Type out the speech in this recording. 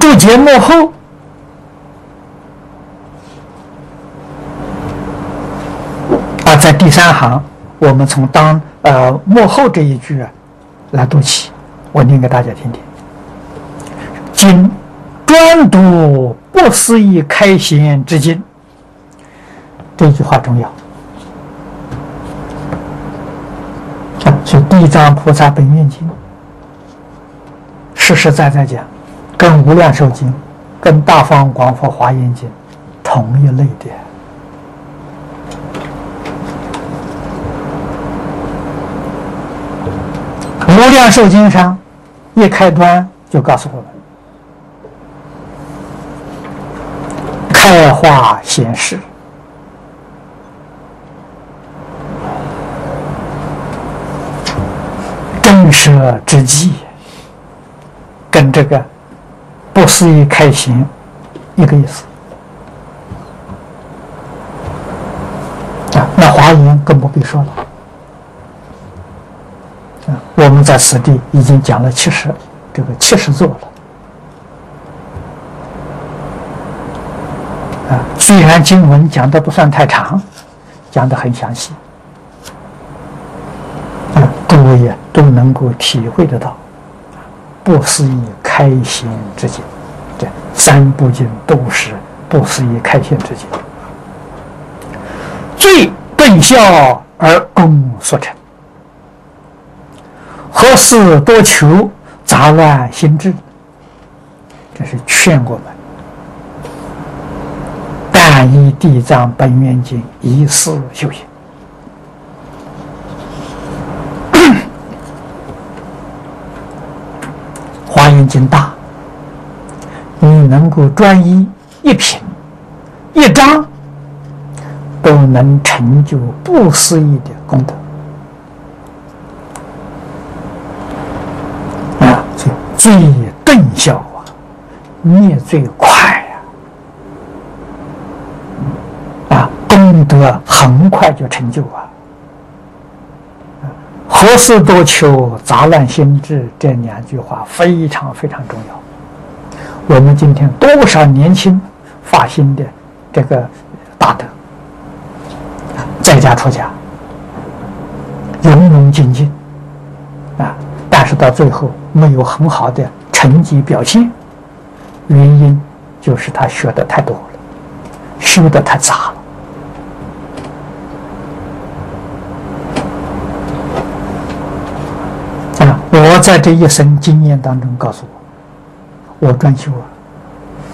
注解幕后在第3行，我们从幕后这一句来读起，我念给大家听听。今专读不思议开显之经，这句话重要。所以《地藏菩萨本愿经》实实在在讲，跟《无量寿经》、跟《大方广佛华严经》同一类的。《无量寿经》上一开端就告诉我们：开化显示，震慑之际，跟这个不思议开显一个意思。那华严更不必说了。我们在此地已经讲了70座了。虽然经文讲的不算太长，讲得很详细，各位也都能够体会得到不思议开显之境。这3部经都是不思议开显之境，最顿效而功所成。何事多求，杂乱心智？这是劝我们，但以地藏本愿经一事修行。华严经大，你能够专一一品一章，都能成就不思议的功德。最顿效灭最快功德很快就成就何事多求，杂乱心智，这2句话非常非常重要。我们今天多少年轻发心的这个大德，在家出家，勇勇精进但是到最后没有很好的成绩表现，原因就是他学的太多了，修的太杂了。我在这一生经验当中告诉我专修